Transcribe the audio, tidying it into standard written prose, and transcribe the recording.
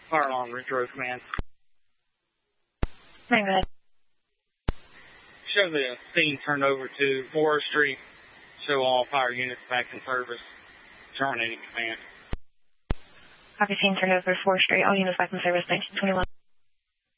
Fire alarm, Ridge Road Command. Go ahead. Show the scene turned over to Forestry. Show all fire units back in service. Terminating command. Copy, scene turned over to Forestry. All units back in service, 1921.